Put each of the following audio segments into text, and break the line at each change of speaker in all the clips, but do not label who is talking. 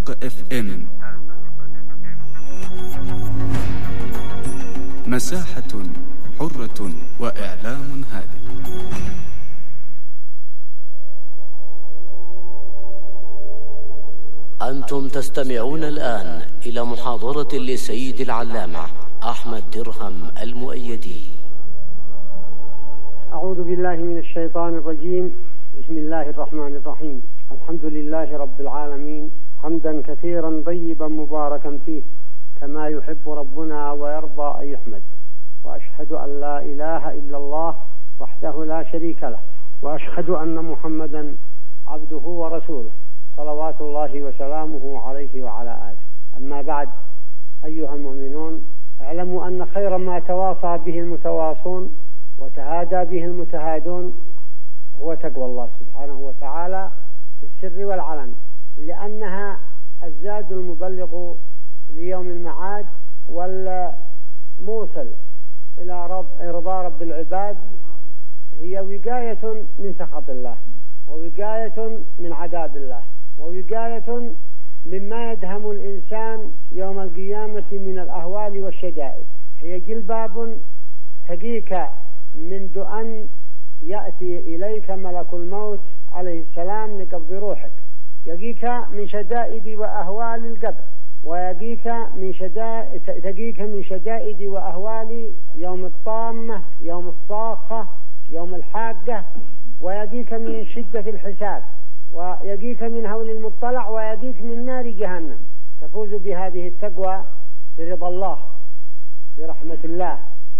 الحق FM، مساحة حرة وإعلام هادف.
أنتم تستمعون الآن إلى محاضرة لسيد العلامة أحمد درهم المؤيدي.
أعوذ بالله من الشيطان الرجيم. بسم الله الرحمن الرحيم. الحمد لله رب العالمين، حمدا كثيرا طيبا مباركا فيه كما يحب ربنا ويرضى أن يحمد. وأشهد أن لا إله إلا الله وحده لا شريك له، وأشهد أن محمدا عبده ورسوله صلوات الله وسلامه عليه وعلى آله. أما بعد، أيها المؤمنون، اعلموا أن خير ما تواصى به المتواصون وتهادى به المتهادون هو تقوى الله سبحانه وتعالى في السر والعلن، لأنها الزاد المبلغ ليوم المعاد والموصل إلى رضا رب العباد. هي وقاية من سخط الله، ووقاية من عذاب الله، ووقاية مما يدهم الإنسان يوم القيامة من الأهوال والشدائد. هي جلباب تقيك منذ أن يأتي إليك ملك الموت عليه السلام لقبض روحك، يقيك من شدائد وأهوال القبر، ويقيك تقيك من شدائد وأهوال يوم الطامة، يوم الصاخة، يوم الحاقة، ويقيك من شدة الحساب، ويقيك من هول المطلع، ويقيك من نار جهنم. تفوز بهذه التقوى برضا الله، برحمة الله،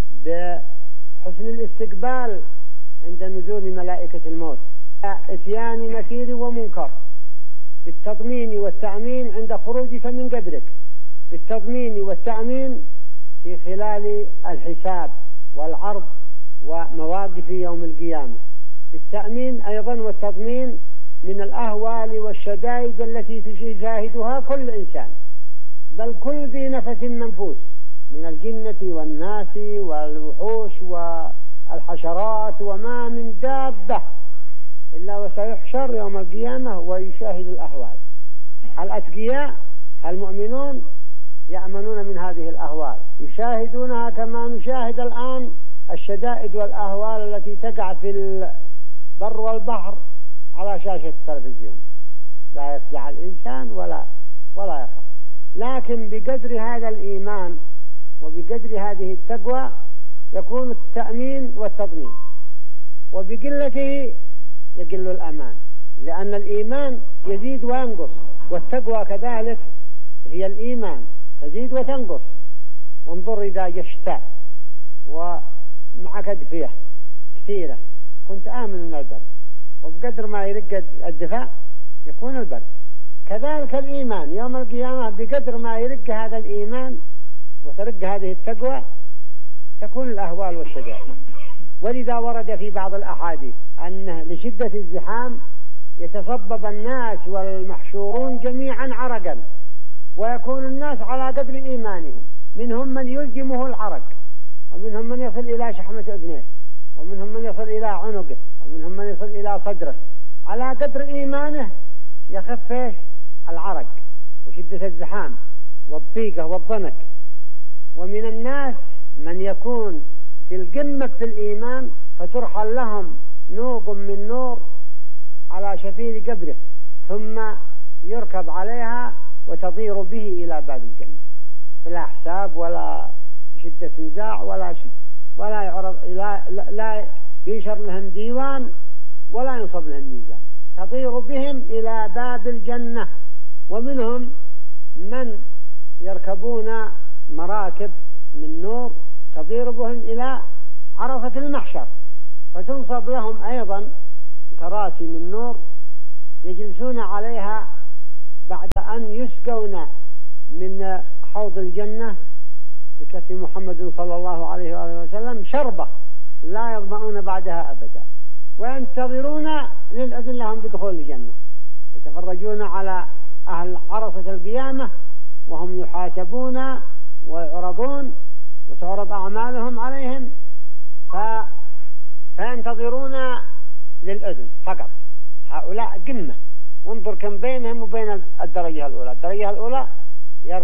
بحسن الاستقبال عند نزول ملائكة الموت، اتيان نكير ومنكر، بالتضمين والتأمين عند خروجك من قبرك، بالتضمين والتأمين في خلال الحساب والعرض ومواقف يوم القيامة، بالتأمين أيضا والتضمين من الأهوال والشدائد التي تشاهدها كل إنسان، بل كل ذي نفس منفوس من الجنة والناس والوحوش والحشرات، وما من دابة إلا وسيحشر يوم القيامة ويشاهد الأهوال. الأتقياء المؤمنون يأمنون من هذه الأهوال، يشاهدونها كما نشاهد الآن الشدائد والأهوال التي تقع في البر والبحر على شاشة التلفزيون. لا يفزع الإنسان ولا يخاف، لكن بقدر هذا الإيمان وبقدر هذه التقوى يكون التأمين والتضمين، وبقلته يقل الأمان، لأن الإيمان يزيد وينقص، والتقوى كذلك هي الإيمان تزيد وتنقص. وانظر إذا جشت ومعك أدفية كثيرة كنت آمن من البرد، وبقدر ما يرق الدفاع يكون البرد. كذلك الإيمان يوم القيامة بقدر ما يرق هذا الإيمان وترق هذه التقوى تكون الأهوال والشدائد. ولذا ورد في بعض الأحاديث أن لشدة الزحام يتصبب الناس والمحشورون جميعا عرقا، ويكون الناس على قدر إيمانهم، منهم من يلجمه العرق، ومنهم من يصل إلى شحمة أذنيه، ومنهم من يصل إلى عنقه، ومنهم من يصل إلى صدره. على قدر إيمانه يخف العرق وشدة الزحام والضيقة والضنك. ومن الناس من يكون في القمة في الإيمان فترحل لهم نوق من نور على شفير قبره، ثم يركب عليها وتطير به إلى باب الجنة، بلا حساب ولا شدة نزاع ولا يعرض لا ينشر لهم ديوان ولا ينصب لهم ميزان، تطير بهم إلى باب الجنة. ومنهم من يركبون مراكب من نور تطير بهم إلى عرفة المحشر، فتنصب لهم أيضا كراسي من نور يجلسون عليها بعد أن يسقون من حوض الجنة بكف محمد صلى الله عليه وآله وسلم شربة لا يظمؤون بعدها أبدا، وينتظرون للأذن لهم بدخول الجنة، يتفرجون على أهل عرصة القيامة وهم يحاسبون ويعرضون وتعرض أعمالهم عليهم، فينتظرون للأذن فقط. هؤلاء قمة، وانظر كم بينهم وبين الدرجة الأولى. الدرجة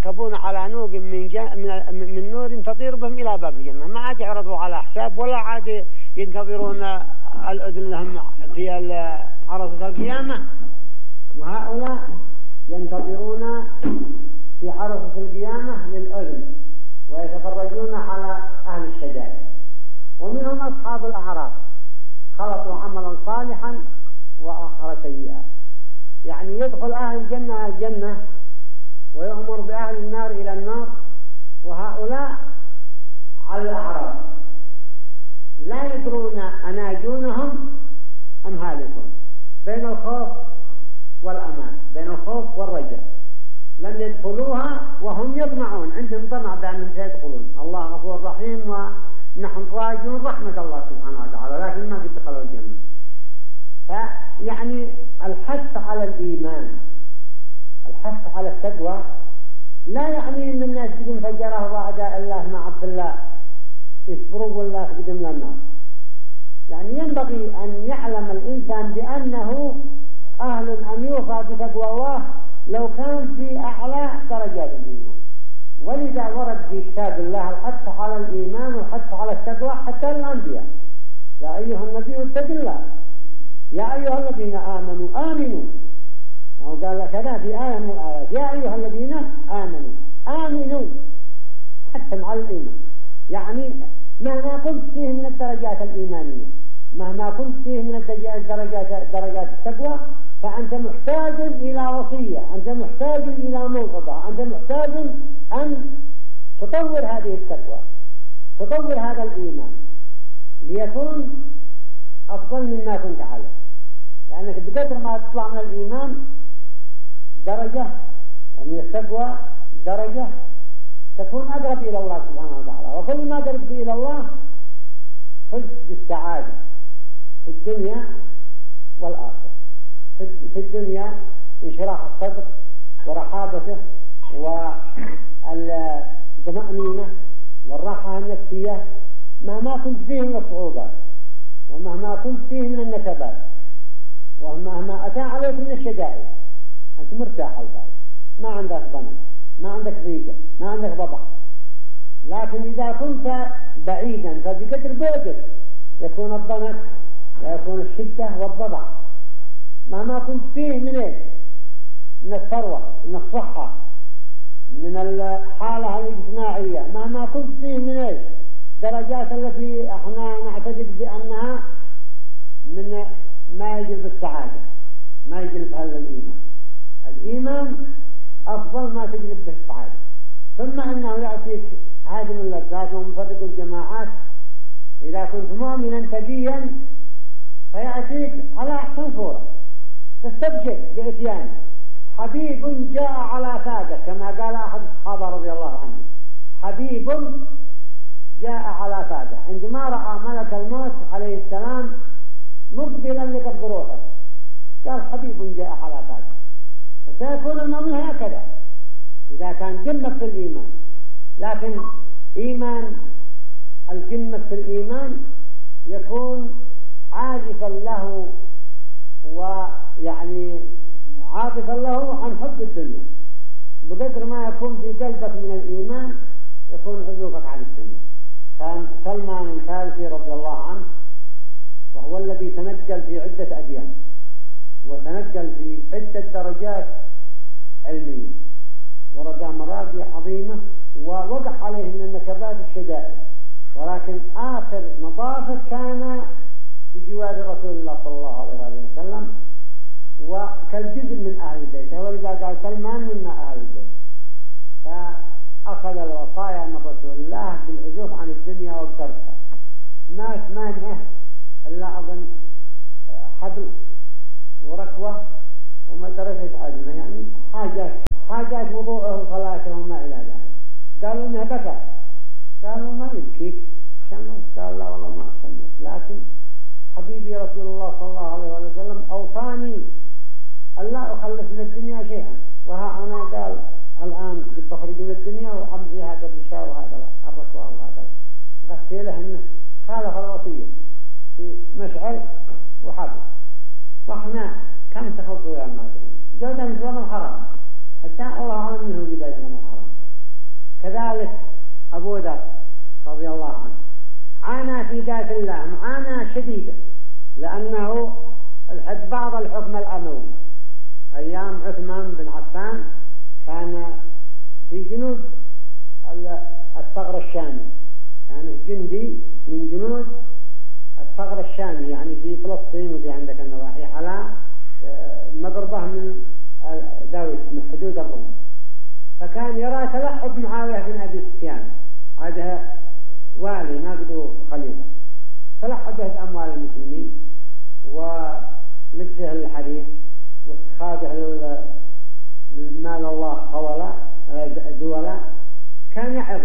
يركبون على نوق من نور تطير بهم إلى باب الجنة، ما عاد يعرضوا على حساب ولا عاد ينتظرون الأذن لهم في عرصة القيامة. وهؤلاء ينتظرون في عرصة القيامة للأذن ويتفرجون على أهل الشدائد. ومنهم أصحاب الأعراف خلطوا عملا صالحا وآخر سيئا، يعني يدخل أهل الجنة الجنة ويؤمر بأهل النار إلى النار، وهؤلاء على الأعراف لا يدرون أناجونهم أم هالكون، بين الخوف والأمان، بين الخوف والرجاء. لم يدخلوها وهم يطمعون، عندهم طمع بأنهم سيدخلون. الله غفور رحيم ونحن راجون رحمة الله سبحانه وتعالى، لكن ما قد دخلوا الجنة. فيعني الحث على الإيمان، الحث على التقوى، لا يعني أن الناس يجب فجره أعداء الله مع عبد الله يصبروا ولا يخدم للنار. يعني ينبغي أن يعلم الإنسان بأنه أهل أن يوصى بتقوى الله لو كان في أعلى درجات الإيمان. ولذا ورد في كتاب الله الحث على الإيمان والحث على التقوى حتى الأنبياء. يا أيها النبي اتق الله، يا أيها الذين آمنوا آمنوا. وقال كذا في آية من الآيات، يا أيها الذين آمنوا حتى مع الإيمان. يعني مهما كنت فيه من الدرجات الإيمانية، مهما كنت فيه من درجات التقوى، فأنت محتاج إلى وصية، أنت محتاج إلى موعظة، أنت محتاج أن تطور هذه التقوى، تطور هذا الإيمان ليكون أفضل مما كنت عليه. لأنك بقدر ما تطلع من الإيمان درجة ومن التقوى درجة تكون أقرب إلى الله سبحانه وتعالى. وكل ما قربت إلى الله فزت بالسعادة في الدنيا والآخرة. في الدنيا انشراح الصدر ورحابته والطمأنينة والراحة النفسية مهما كنت فيه من الصعوبات، ومهما كنت فيه من النكبات، ومهما أتى عليك من الشدائد، أنت مرتاح البال، ما عندك ضنك، ما عندك ضيقة، ما عندك ضبع. لكن إذا كنت بعيدا فبقدر بعدك يكون الضنك ويكون الشدة والضبع. مهما كنت فيه من إيه؟ من الثروة، من الصحة، من الحالة الاجتماعية، مهما كنت فيه من إيه؟ درجات التي احنا نعتقد بأنها من ما يجلب السعادة، ما يجلب هذا الإيمان. الإيمان أفضل ما تجلب به السعادة. ثم أنه يعطيك هادم اللذات ومفرق الجماعات. إذا كنت مؤمنا تقيا فيأتيك على أحسن صورة، تستبشر بإتيانه. حبيب جاء على فاده، كما قال أحد الصحابة رضي الله عنه، حبيب جاء على فاده. عندما رأى ملك الموت عليه السلام مقبلا لقبض روحه قال حبيب جاء على فاده. فسيكون المؤمن هكذا إذا كان قمة في الإيمان. لكن إيمان القمة في الإيمان يكون عاجفا له ويعني عاطفا له عن حب الدنيا. بقدر ما يكون في قلبك من الإيمان يكون عزوفك عن الدنيا. كان سلمان الفارسي رضي الله عنه، وهو الذي تنقل في عدة أديان وتنقل في عدة درجات علمية ورجع مراقي عظيمة ووقع عليه من النكبات الشدائد، ولكن آخر مطافه كان بجوار رسول الله صلى الله عليه وسلم وكالجزء من أهل البيت. ولذا قال سلمان منا أهل البيت. فأخذ الوصايا من رسول الله بالعزوف عن الدنيا وبتركها. ما معه إلا أظن حبل وركوة وما درسش عزمه، يعني حاجات وضوءه وصلاته وما إلى ذلك. قالوا إنها بكى، قالوا ما يبكيك شمس، قال لا والله ما شمس، لكن حبيبي رسول الله صلى الله عليه وسلم أوصاني ألا أخلف من الدنيا شيئا، وها أنا قال الآن قد بخرج من الدنيا وأمضي هذا الرشاء وهذا الركوة وهذا غسيله إنه خالف الوصية في مشعل وحبل. وإحنا كم تخلطوا يا مادين جودا من الحرام، حتى الله أعلم منه لبايت من الحرام. أبو ذر رضي الله عنه عانى في ذات الله معاناة شديدة، لأنه بعض الحكم الأموي أيام عثمان بن عفان كان في جنود الثغر الشامي، كان جندي من جنود الثغر الشامي يعني في فلسطين وفي عندك النواحي على مقربة من ذوي حدود الروم، فكان يرى تلعب معاوية بن أبي سفيان، هذا والي ما قدوا خليفة، تلعب به بأموال المسلمين ولبسه الحديث واتخاذه للمال الله خولا دولا، كان يعظه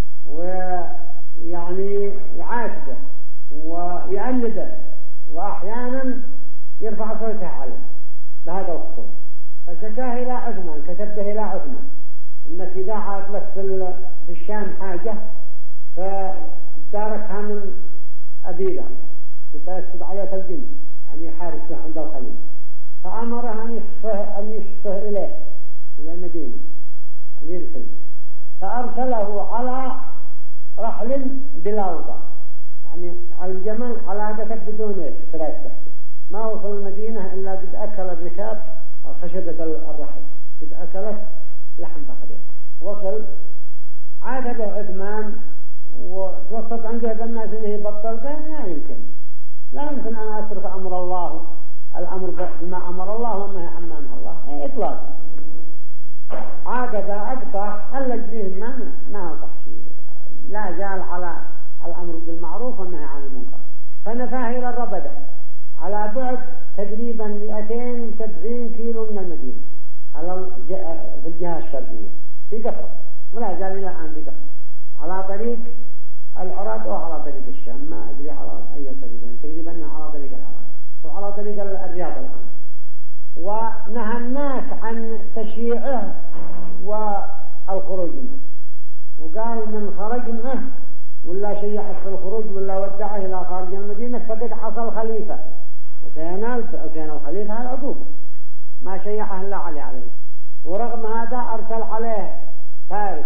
ويعني يعاتبه ويأنبه وأحيانا يرفع صوته عليه بهذا الخطوط، فشكاه إلى عثمان، كتبه إلى عثمان إنك إذا عاد لك في الشام حاجة فداركها من أبي ذر تتأسد عليك الجن يعني يحارس به عند الخليل، فأمره أن يصفه إليه إلى المدينة أن يرسل، فأرسله على رحل بلا وضع يعني على الجمل على قتب بدون سراج تحته، ما وصل المدينة إلا قد أكل الركاب خشبة الرحل، قد أكلت لحم فخذه، وصل عاد به عثمان وتوسط عنده بالناس إنه يبطل، قال لا يمكن أن أترك أمر الله، الأمر بما أمر الله والنهي عما نهى الله إطلاق. عاقب أقطع الذي ما أطح شيء، لا زال على الأمر بالمعروف والنهي عن المنكر، فنفاه إلى الربدة على بعد تقريبا 270 كيلو من المدينة في الجهة الشرقية في قفرة، ولا زال إلى الآن في قفرة على طريق العراق أو على طريق الشام، ما أدري على أي طريق، تقريبا على طريق العراق وعلى طريق الرياض الآن. ونهى الناس عن تشييعه والخروج منه، وقال من خرج منه ولا شيعه في الخروج ولا ودعه إلى خارج المدينة فقد عصى الخليفة وسينال الخليفة العقوبة، ما شيعه إلا عليه. ورغم هذا أرسل عليه فارس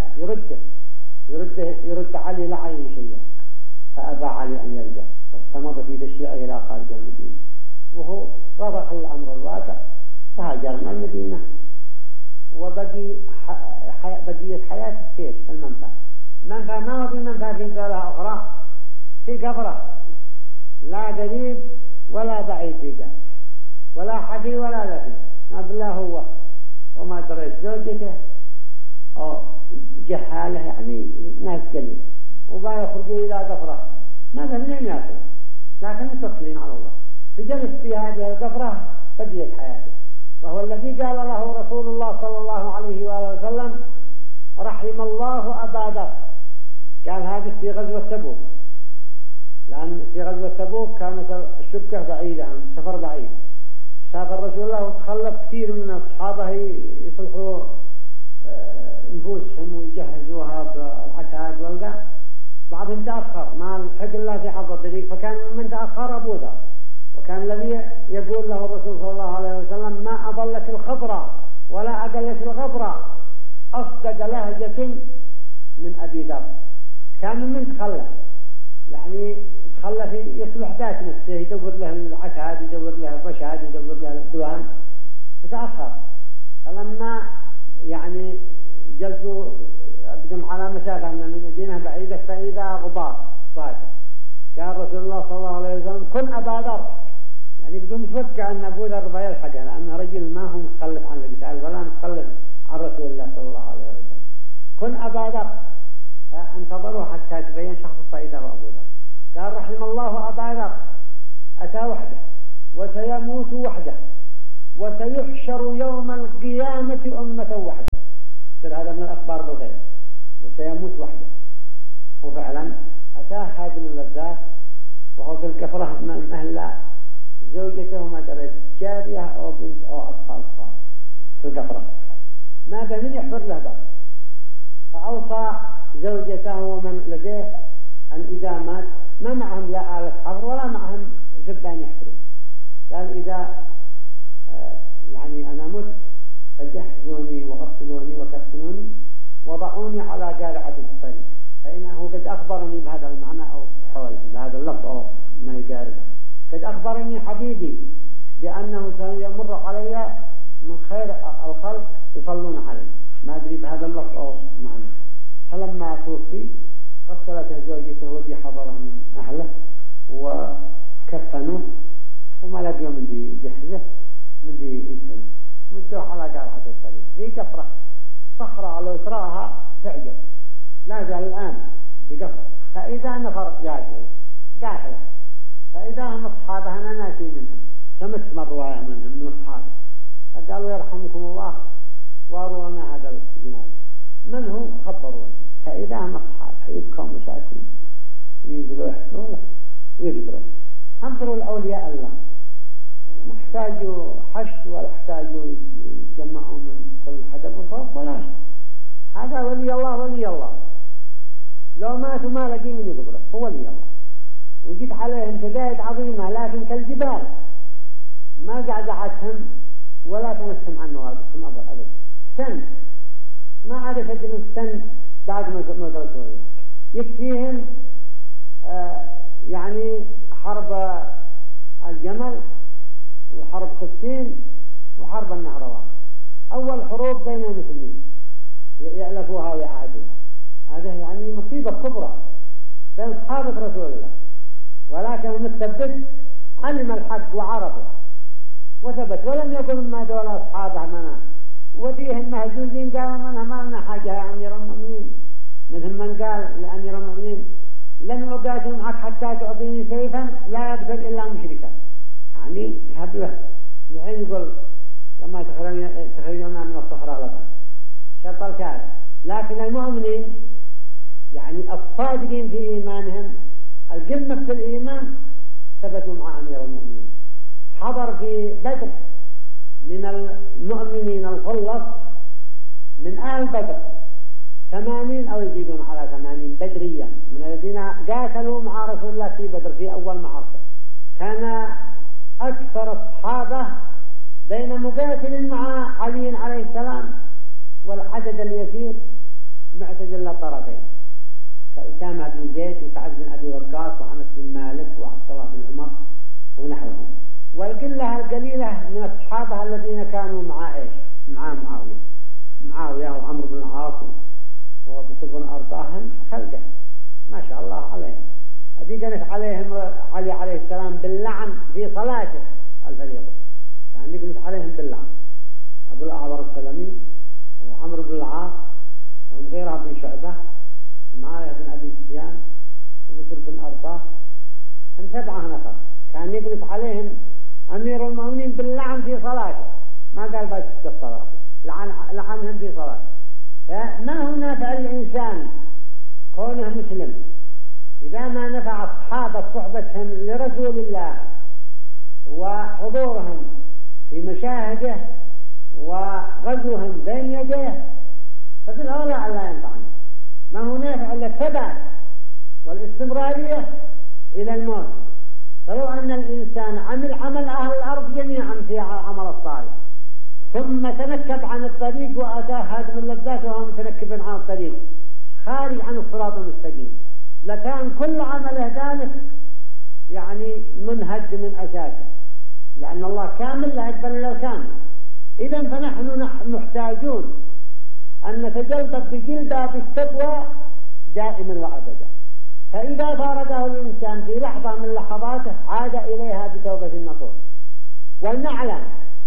يرد علي لعلي شيئا، فأبى علي أن يرجع واستمر في تشييعه إلى خارج المدينة، وهو رضخ الأمر الواقع فهاجر من المدينة، وبقي بقية حياة السيف في المنفى ما هو في المنفى في دولة أخرى في قفرة، لا قريب ولا بعيد فيها ولا حفي ولا لفي، ما بالله هو وما دريت زوجته أو جهاله يعني ناس قليل، وبا يخرجوا إلى قفرة ما بهن ياكل، لكن متوكلين على الله، فجلس في هذه القفرة بقية حياته. وهو الذي قال له رسول الله صلى الله عليه وآله وسلم رحم الله أبا ذر، قال هذا في غزوة تبوك، لأن في غزوة تبوك كانت الشبكة بعيدة عن سفر بعيد، سافر رسول الله وتخلف كثير من الصحابة يصلحوا نفوسهم ويجهزوها بالعتاد والقى، بعضهم تأخر ما لحق الله في حظ الطريق، فكان من تأخر أبو ذر، وكان الذي يقول له الرسول صلى الله عليه وسلم ما أضلت الخضرة ولا أقلت الغبرة أصدق لهجة من أبي ذر، كان من تخلف يعني تخلف يصلح ذات نفسه، يدور له العتاد يدور له الرشاد يدور له الدوام، فتأخر، فلما يعني جلسوا أقدم على مسافة من المدينة بعيدة فإذا غبار صاعدة، قال رسول الله صلى الله عليه وسلم كن أبا ذر، يعني بدون متوقع أن أبو ذر بيلحقه، لأن رجل ما هو متخلف عن القتال ولا متخلف عن رسول الله صلى الله عليه وسلم، كن أبا ذر، فانتظروا حتى تبين شخص فإذا هو أبو ذر. قال رحم الله أبا ذر أتى وحده وسيموت وحده وسيحشر يوم القيامة أمة وحده، هذا من الأخبار بالغيب، وسيموت وحده. وفعلا أتاه هذه اللذات وهو في الكفرة من أهل زوجته ما درت جارية أو بنت أو أطفال صغار في الكفرة، ماذا من يحفر له باب، فأوصى زوجته ومن لديه أن إذا مات ما معهم لا آلة حفر ولا معهم شبان يحفرون، قال إذا يعني أنا مت فجهزوني وغسلوني وكفنوني وضعوني على قارعة الطريق فإنه قد أخبرني بهذا المعنى أو حول بهذا اللفظ أو ما يقارب. قد أخبرني حبيبي بأنه سيمر علي من خير الخلق يصلون عليه، ما أدري بهذا اللفظ أو معنى. فلما توفي قتلته زوجته ودي حضره من أهله وكفنوه وما لقوا من دي جحزه من دي يدفنه، مدوه على قارعة الطريق في كفرة صخرة على إثراها تعجب، لا زال الآن في كفرة. فإذا نفر جاهل قاحل، فإذا هم أصحابه أنا ناسي منهم، سمت مرواية منهم من أصحابه، فقالوا يرحمكم الله وارونا هذا الجنازة، من هو؟ خبرونا. فإذا هم أصحابه يبكوا مساكين ينزلوا يحكوا ويقدروا. انظروا الأولياء الله ما احتاجوا حشد ولا احتاجوا يجمعوا من كل حدب وفوق ولا شيء. هذا ولي الله ولي الله، لو ماتوا ما لقي من يقبره، هو ولي الله. وجيت عليهم شدائد عظيمة لكن كالجبال ما قعدتهم ولا تنسم عنه واقفهم أبدا. استن ما عاد تجد استن بعد ما رسول الله يكفيهم يعني حرب الجمل وحرب صفين وحرب النهروان، أول حروب بين المسلمين يألفوها ويعادوها. هذا يعني مصيبة كبرى بين صحابة رسول الله، ولكن المتثبت علم الحق وعرفه وثبت ولم يقل ما دول أصحابه منا وديهم مهزوزين قالوا منها ما لنا حاجة يا أمير المؤمنين. مثل من قال لأمير المؤمنين لن أقاتل معك حتى تعطيني سيفا لا يقتل إلا مشركا، يعني هبله الحين يقول لما تخرجونا من الصحراء لبن شرط الكافر. لكن المؤمنين يعني الصادقين في إيمانهم القمة في الإيمان ثبتوا مع أمير المؤمنين. حضر في بدر من المؤمنين الخلص من آل بدر 80 أو يزيدون على 80 بدريا من الذين قاتلوا مع رسول الله في بدر في أول معركة. كان أكثر الصحابة بين مقاتل مع علي عليه السلام والعدد اليسير معتزل الطرفين كأسامة بن زيد وسعد بن أبي وقاص وأنس بن مالك وعبد الله بن عمر ونحوهم. والقلة القليلة من الصحابة الذين كانوا مع مع معاوية وعمرو بن العاص وبشر بن أرطاه خلقه ما شاء الله عليهم. هذه كانت عليهم علي عليه السلام باللعن في صلاته الفريضة، كان يقنط عليهم باللعن. أبو الأعور السلمي وعمرو بن العاص ومغيرة بن شعبة ومعاوية بن أبي سفيان وبشر بن أرطاه، هم 7 نفر كان يقنط عليهم أمير المؤمنين باللعن في صلاته، ما قال بس في الصلاة، لعنهم في صلاته. فما هو نافع الإنسان كونه مسلم إذا ما نفع أصحاب صحبتهم لرسول الله وحضورهم في مشاهده وغزوهم بين يديه، ففي الأولى لا ينفعنا. ما هو نافع إلا الثبات والاستمرارية إلى الموت. فلو أن الإنسان عمل أهل الأرض جميعا في عمل الصالح ثم تنكب عن الطريق وأتاه هذا من لذاته وهو متنكب عن الطريق خارج عن الصراط المستقيم، لكان كل عمله ذلك يعني منهج من أساسه، لأن الله كامل لا يقبل إلا الكامل. إذن فنحن محتاجون أن نتجلد بجلباب التقوى دائما وأبدا. فإذا فارقه الإنسان في لحظة من لحظاته عاد إليها بتوبة نصوح. ونعلم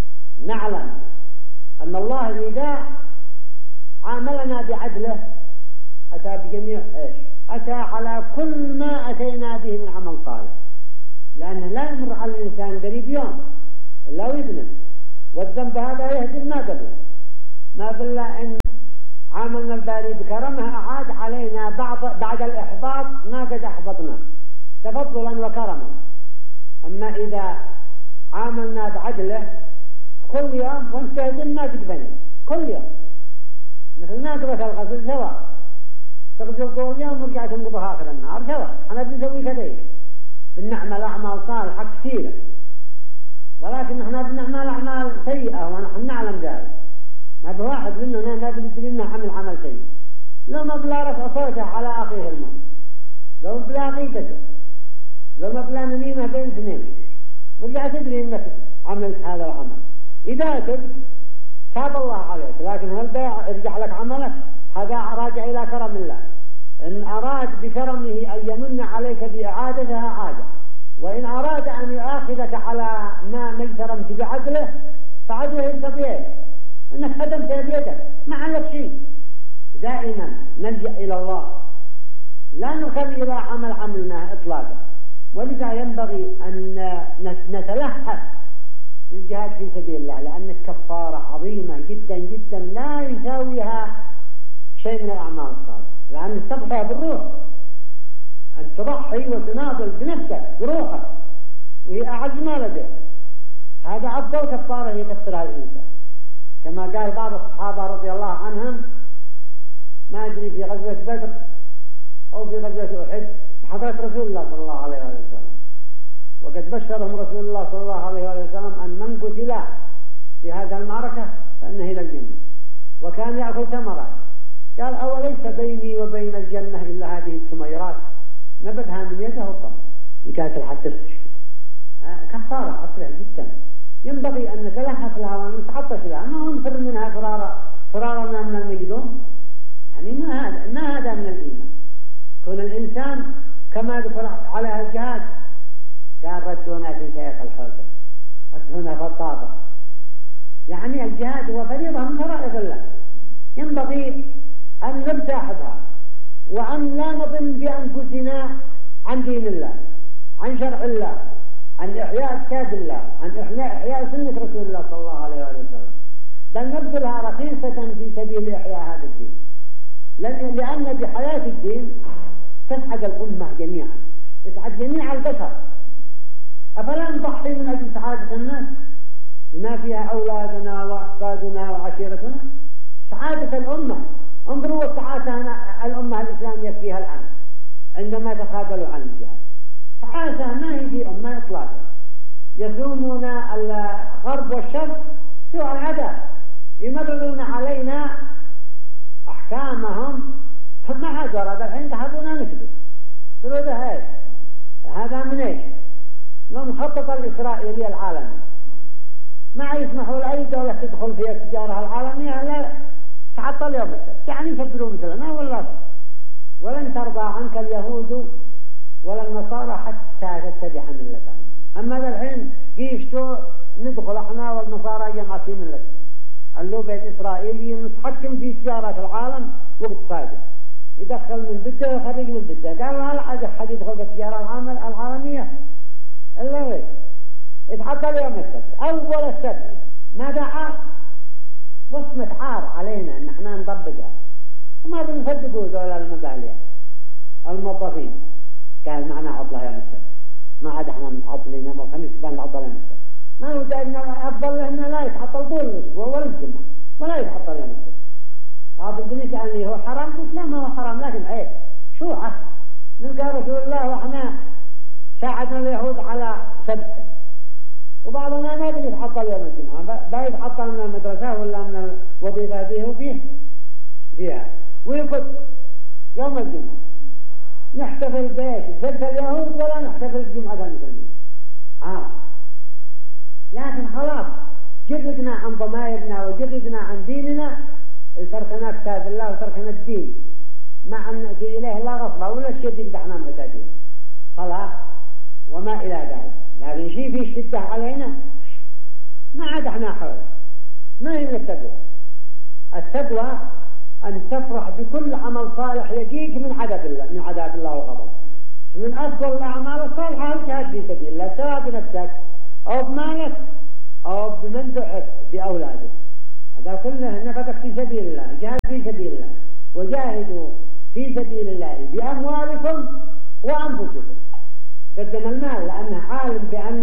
أن الله إذا عاملنا بعدله أتى بجميع أتى على كل ما أتينا به من عمل صالح، لأنه لا يمر على الإنسان قريب يوم إلا ويذنب، والذنب هذا يهدم ما قبل. ما بالله إن عاملنا الباري بكرمه أعاد علينا بعد الإحباط ما قد أحبطنا تفضلا وكرما. أما إذا عاملنا بعدله كل يوم وانتهدم ما تقبني كل يوم مثل ناقبة الغسل سواء تغسل طول اليوم ورجعت تنقضها آخر النهار سواء. احنا بنسوي كذلك بنعمل أعمال صالحة كثيرة، ولكن احنا بنعمل أعمال سيئة ونحن نعلم ذلك. ما بواحد مننا ما بندري لنا عمل سيء لو ما بلا رفع صوته على أخيه المؤمن، لو بلا غيبته، لو ما بلا نميمة بين اثنين، ورجع تدري إنك عملت هذا العمل. إذا تبت تاب الله عليك، لكن هل يرجع لك عملك؟ هذا راجع إلى كرم الله. إن أراد بكرمه أن يمن عليك بإعادتها عادة، وإن أراد أن يؤاخذك على ما اجترمت بعدله فعدله يستطيع إنك هدمت بيدك ما عليك شيء. دائما نلجأ إلى الله، لا نخلي إلى عملنا إطلاقا. ولذا ينبغي أن نتلهف للجهاد في سبيل الله، لأن كفارة عظيمة جدا جدا لا يساويها شيء من الأعمال الصالحة، لأن تضحيها بالروح، أن تضحي وتناضل بنفسك بروحك وهي أعز ما لديك. هذا أفضل كفارة يكفرها الإنسان، كما قال بعض الصحابة رضي الله عنهم، ما أدري في غزوة بدر أو في غزوة أحد، بحضرة رسول الله صلى الله عليه وسلم، وقد بشرهم رسول الله صلى الله عليه وسلم أن من قتل في هذه المعركة فإنه إلى الجنة، وكان يأكل تمرات. قال أوليس بيني وبين الجنة إلا هذه التميرات، نبذها من يده الطمر. يقاتل حتى تستشفي. كفارة عسرة جدا، ينبغي أن نتلهف لها ونتعطش لها، ما نفر منها فرارنا من المجدوم. يعني ما هذا من الإيمان. كون الإنسان كما ذكر على الجهاد، قال ردونا في شيخ الحوزة، ردونا في الطابة. يعني الجهاد هو فريضة من فرائض الله، ينبغي أن نمتاحبها وأن لا نظن بأنفسنا عن دين الله، عن شرع الله، عن إحياء كتاب الله، عن إحياء سنة رسول الله صلى الله عليه وسلم، بل نبذلها رخيصة في سبيل إحياء هذا الدين. لأن بحياة الدين تسعد الأمة جميعا، تسعد جميع البشر. أفلا نضحي من أجل سعادة الناس بما فيها أولادنا وأحفادنا وعشيرتنا؟ سعادة الأمة. انظروا التعاسة الأمة الإسلامية فيها الآن عندما تخاذلوا عن الجهاد. تعاسة ما هي في أمة إطلاقا، يسومون الغرب والشرق سوء العداء، يمررون علينا أحكامهم، ثم عاد وراء الحين تحبونا نثبت. قالوا ده إيش؟ هذا من إيش؟ من المخطط الإسرائيلي العالمي، ما يسمحوا لأي دولة تدخل في التجارة العالمية لا تعطل يوم السبت، يعني يفكروا مثلنا ولا. ولن ترضى عنك اليهود ولا النصارى حتى تتبع ملتهم. أما الحين قيشتوا ندخل احنا والنصارى جمع في ملتهم. اللوبة الإسرائيلي متحكم في تجارة العالم واقتصاده، يدخل من بده ويخرج من بده. قالوا هل عاد أحد يدخل في التجارة العالمية إلا ويش يتعطل يوم السبت. أول السبت ماذا عار؟ وصمة عار علينا إن احنا نطبقها، وما بنصدقوا دول المبالغ الموظفين. قال معنا عطلة يوم السبت، ما عاد احنا متعطلين يوم الخميس بان عطلة يوم السبت. ما هو دائما أفضل لنا لا يتعطل طول الأسبوع ولا الجمعة ولا يتعطل يوم السبت. هذا الدنيا كأنه هو حرام، قلت لا ما هو حرام لكن عيب. شو عه نلقى رسول الله وإحنا ساعدنا اليهود على سبت، وبعضنا ما بده يتعطل يوم الجمعة، بقى يتعطل من المدرسة ولا من الوظيفة به فيها ويفوت يوم الجمعة. نحتفل بإيش؟ سبت اليهود ولا نحتفل بجمعة المسلمين. لكن خلاص جردنا عن ضمائرنا وجردنا عن ديننا، تركنا كتاب الله وتركنا الدين، مع أن نأتي إليه لا غصبة ولا الشديد دحنا معتادين صلاة وما إلى ذلك. لكن شيء فيه شدة علينا ما عاد احنا حول. ما هي من التقوى؟ التقوى أن تفرح بكل عمل صالح يجيك من عذاب الله وغضبه. من أفضل الأعمال الصالحة الجهاد في سبيل الله، سواء بنفسك أو بمالك أو بمن دعك بأولادك. هذا كله نفقك في سبيل الله، جهاد في سبيل الله. وجاهدوا في سبيل الله بأموالكم وأنفسكم. قدم المال لأنه عالم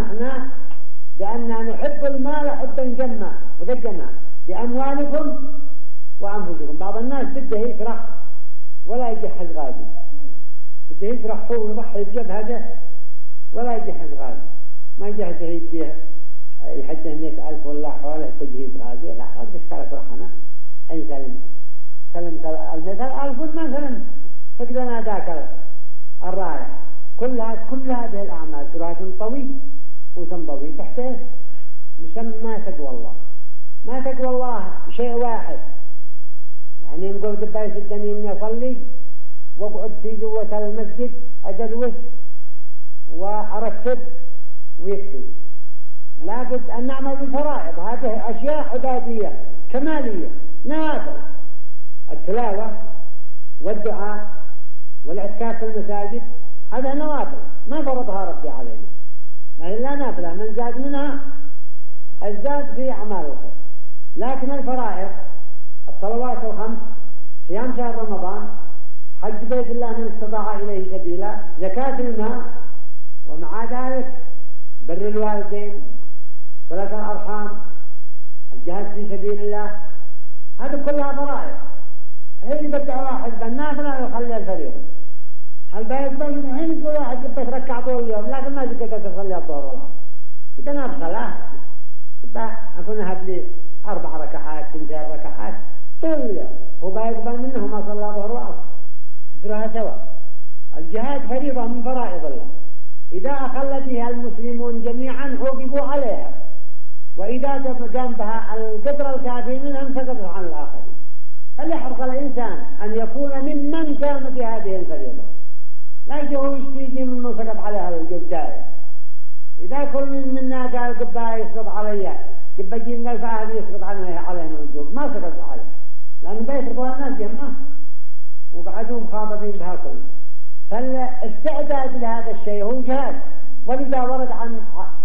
بأننا نحب المال حبا جما، وقدمها بأموالكم وأنفسكم. بعض الناس بده يسرح ولا يجهز غازي، بده يسرح هو ويضحي بجبهته ولا يجهز غازي، ما يجهز يديه يحده 100,000 ولا حوله تجهيز غازي. لا هذا إشكالك رحنا أي سلم. سلمت المثل 1000 ما سلمت فقدنا ذاك الرايح. كل هذه الأعمال تراها تنطوي وتنضوي تحته مسمى تقوى الله. ما تقوى الله شيء واحد، يعني نقول قبل يسدني إني أصلي وأقعد في جوة المسجد أدروس وأرتب ويكفي. لابد أن نعمل بالفرائض، هذه أشياء عبادية كمالية نوافل. التلاوة والدعاء والاعتكاف في المساجد هذا نوافل ما فرضها ربي علينا، ما هي إلا نافلة، من زاد منها ازداد في أعمال الخير. لكن الفرائض الصلوات الخمس، صيام شهر رمضان، حج بيت الله من استطاع إليه سبيلا، زكاة المال، ومع ذلك بر الوالدين، صلة الأرحام، الجهاد في سبيل الله، هذه كلها فرائض. حين بدأ واحد بالنافلة يخلي الفريضة، هل بيقبل من حين يقول واحد بس ركع طول اليوم لكن ما تقدر تصلي الظهر والعصر كده نفس صلاة، كده أكون أهب لي 4 ركعات 2 ركعات طول اليوم، هو بيقبل منه ما صلى الظهر والعصر، أجرها سواء. الجهاد فريضة من فرائض الله، إذا أخل بها المسلمون جميعا عوقبوا عليها، وإذا قام بها القدر الكافي منهم سقطوا عن الآخرين. فليحرص الإنسان أن يكون ممن قام بهذه الفريضة، لا يجوه يشتيجي من سقط عليها الجبداية. إذا كل منا قال قبا يسقط عليها قبا جينا الفاهد يسقط عليهم الجوب، ما سقط عليها لأن بيسقطوا الناس جمعه وقعدوا مخاطبين بها كل. فالاستعداد لهذا الشيء هو جهاد. ولذا ورد عن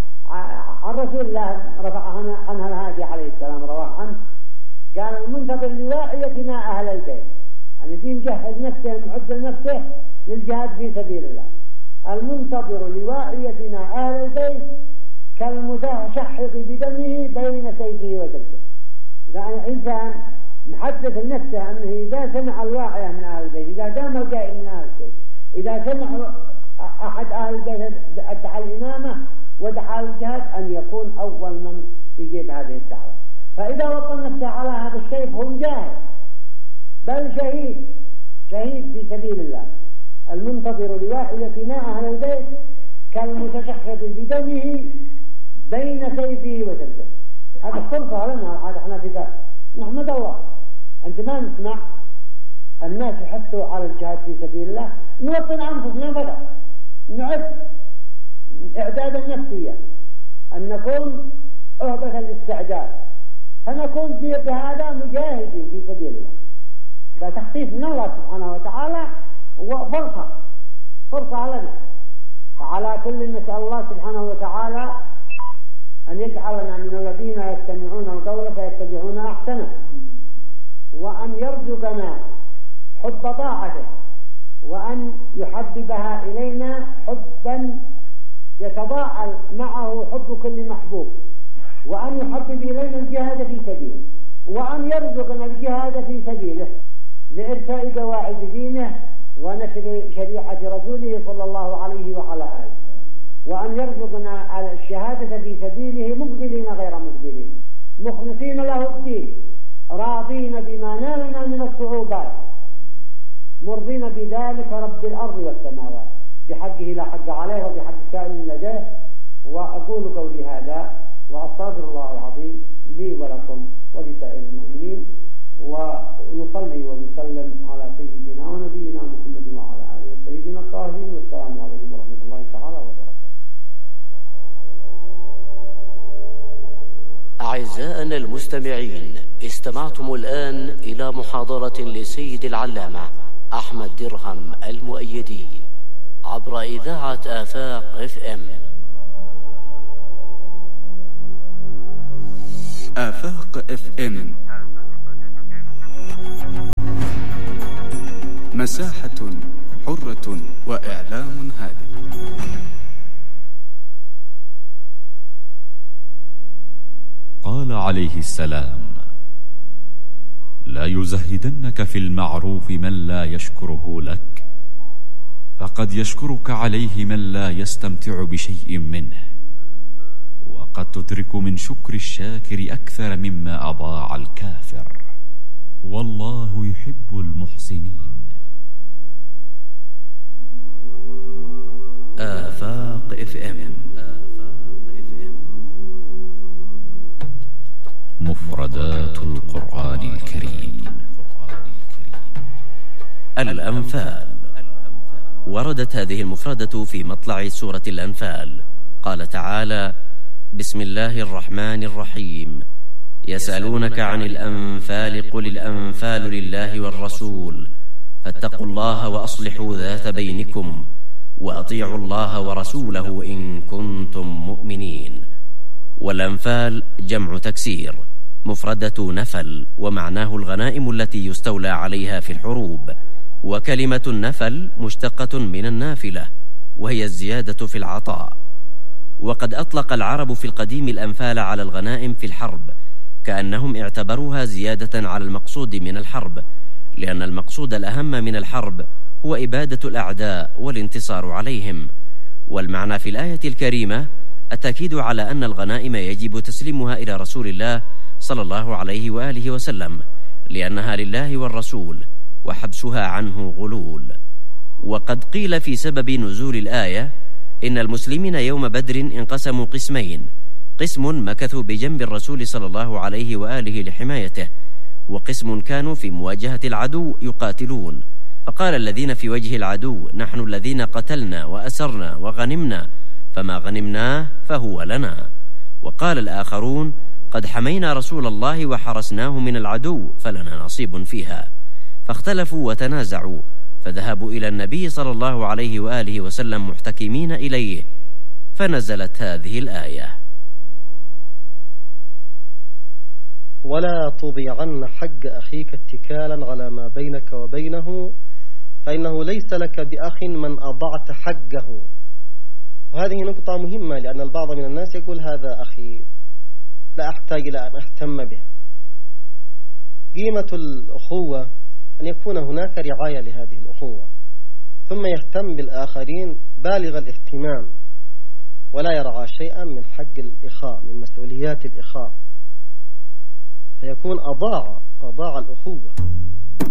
رسول الله رفع عنها الهادي عليه السلام رواه عنه قال المنتظر لواعيتنا أهل البيت، يعني دي مجهز نفسه معد نفسه للجهاد في سبيل الله. المنتظر لواعيتنا أهل البيت كالمتشحط بدمه بين سيفه وسده. يعني إنسان محدث لنفسه أنه إذا سمع الواعية من أهل البيت، إذا قام القائد من أهل البيت، إذا سمع أحد أهل البيت ادعى الإمامة ودعا الجهاد أن يكون أول من يجيب هذه الدعوة. فإذا وطن نفسه على هذا الشيء فهو مجاهد بل شهيد في سبيل الله. المنتظر لواعيتنا أهل البيت كالمتشحط بدمه بين سيفه وسده. هذا فرصة لنا، هذا احنا في ذلك نحمد الله. عندما نسمع الناس يحثوا على الجهاد في سبيل الله نوطن أنفسنا فقط، نعد إعدادا نفسيا أن نكون أهبة الاستعداد، فنكون بهذا مجاهدين في سبيل الله. هذا تخفيف من الله سبحانه وتعالى وفرصة لنا. فعلى كل نسأل الله سبحانه وتعالى أن يجعلنا من الذين يستمعون القول فيتبعون أحسنه، وأن يرزقنا حب طاعته، وأن يحببها إلينا حبا يتضاءل معه حب كل محبوب، وأن يحبب إلينا الجهاد في سبيله، وأن يرزقنا الجهاد في سبيله لإرساء قواعد دينه ونشر شريعة رسوله صلى الله عليه وعلى آله، وأن يرزقنا الشهادة في سبيله مقبلين غير مقبلين، مخلصين له الدين، راضين بما نالنا من الصعوبات، مرضين بذلك رب الأرض والسماوات بحقه لا حق عليه وبحق سائل لديه. وأقول قولي هذا وأستغفر الله العظيم لي ولكم ولسائر المؤمنين، ونصلي ونسلم على سيدنا ونبينا محمد وعلى آله الطيبين الطاهرين، والسلام عليكم ورحمة الله تعالى وبركاته.
أعزائنا المستمعين، استمعتم الآن إلى محاضرة لسيد العلامة أحمد درهم المؤيدي عبر إذاعة آفاق FM.
آفاق FM مساحة حرة وإعلام هادف.
قال عليه السلام: لا يزهدنك في المعروف من لا يشكره لك، فقد يشكرك عليه من لا يستمتع بشيء منه، وقد تدرك من شكر الشاكر أكثر مما أضاع الكافر. والله يحب المحسنين.
آفاق FM.
مفردات القرآن الكريم.
الأنفال. وردت هذه المفردة في مطلع سورة الأنفال. قال تعالى: بسم الله الرحمن الرحيم. يسألونك عن الأنفال قل الأنفال لله والرسول فاتقوا الله وأصلحوا ذات بينكم وأطيعوا الله ورسوله إن كنتم مؤمنين. والأنفال جمع تكسير، مفردة نفل، ومعناه الغنائم التي يستولى عليها في الحروب. وكلمة النفل مشتقة من النافلة، وهي الزيادة في العطاء. وقد أطلق العرب في القديم الأنفال على الغنائم في الحرب، كأنهم اعتبروها زيادة على المقصود من الحرب، لأن المقصود الأهم من الحرب هو إبادة الأعداء والانتصار عليهم. والمعنى في الآية الكريمة التأكيد على أن الغنائم يجب تسليمها إلى رسول الله صلى الله عليه وآله وسلم، لأنها لله والرسول، وحبسها عنه غلول. وقد قيل في سبب نزول الآية إن المسلمين يوم بدر انقسموا قسمين: قسم مكثوا بجنب الرسول صلى الله عليه وآله لحمايته، وقسم كانوا في مواجهة العدو يقاتلون. فقال الذين في وجه العدو: نحن الذين قتلنا وأسرنا وغنمنا، فما غنمناه فهو لنا. وقال الآخرون: قد حمينا رسول الله وحرسناه من العدو فلنا نصيب فيها. فاختلفوا وتنازعوا، فذهبوا إلى النبي صلى الله عليه وآله وسلم محتكمين إليه، فنزلت هذه الآية:
ولا تضيعن حق أخيك اتكالا على ما بينك وبينه فإنه ليس لك بأخ من أضعت حقه. وهذه نقطة مهمة، لأن البعض من الناس يقول هذا أخي لا أحتاج إلى أن أهتم به. قيمة الأخوة أن يكون هناك رعاية لهذه الأخوة، ثم يهتم بالآخرين بالغ الاهتمام، ولا يرعى شيئا من حق الإخاء، من مسؤوليات الإخاء، فيكون أضاع الأخوة.